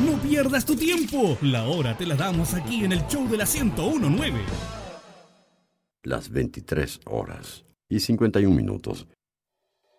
No pierdas tu tiempo. La hora te la damos aquí en el show de la 101.9. Las 23 horas y 51 minutos.